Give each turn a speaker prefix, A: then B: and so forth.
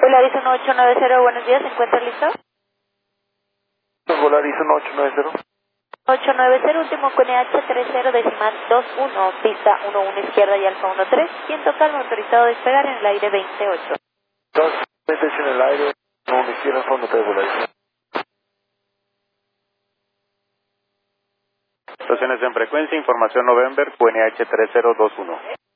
A: Volaris 1890, buenos días, ¿se encuentra listo?
B: Volaris 1890.
A: 890, último con EH30 decimal 21, pista 11 izquierda y alfa 13, siento calma, autorizado a despegar en el aire 28.
B: 2 en el aire, 1 izquierda, fondo 3 Volaris.
C: Estaciones en frecuencia, información November, QNH 3021.